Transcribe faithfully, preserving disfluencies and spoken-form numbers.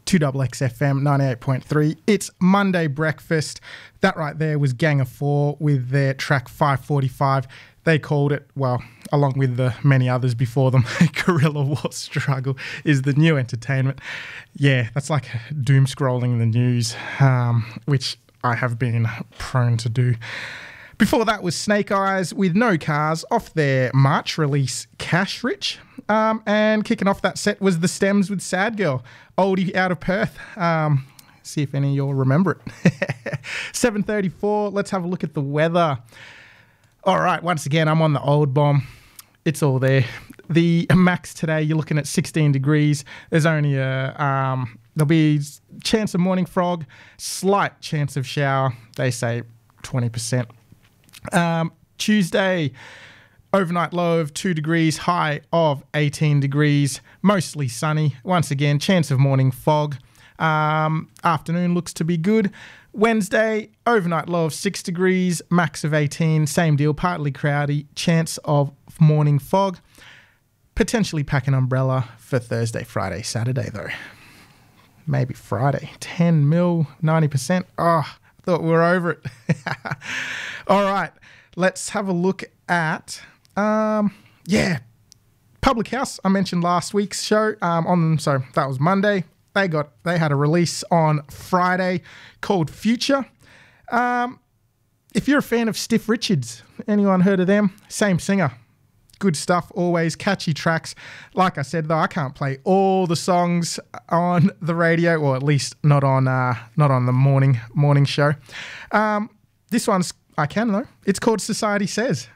two X X F M ninety-eight point three. It's Monday Breakfast. That right there was Gang of Four with their track five forty-five. They called it, well, along with the many others before them, Guerrilla War Struggle is the new entertainment. Yeah, that's like doom scrolling the news, um, which I have been prone to do. Before that was Snake Eyes with No Cars off their March release Cash Rich. Um, and kicking off that set was The Stems with Sad Girl, oldie out of Perth. Um, see if any of y'all remember it. seven thirty-four, let's have a look at the weather. All right, once again, I'm on the old bomb. It's all there. The max today, you're looking at sixteen degrees. There's only a, um, there'll be chance of morning frog, slight chance of shower. They say twenty percent. Um, Tuesday, overnight low of two degrees, high of eighteen degrees, mostly sunny. Once again, chance of morning fog. Um, afternoon looks to be good. Wednesday, overnight low of six degrees, max of eighteen, same deal, partly cloudy, chance of morning fog. Potentially pack an umbrella for Thursday, Friday, Saturday though. Maybe Friday, ten mil, ninety percent. Oh, I thought we were over it. All right, let's have a look at, um, yeah, Public House. I mentioned last week's show um, on, so that was Monday. They got they had a release on Friday called Future. Um, if you're a fan of Stiff Richards, anyone heard of them? Same singer. Good stuff, always catchy tracks. Like I said, though, I can't play all the songs on the radio, or at least not on uh, not on the morning morning show. Um, this one's I can though. It's called Society Says.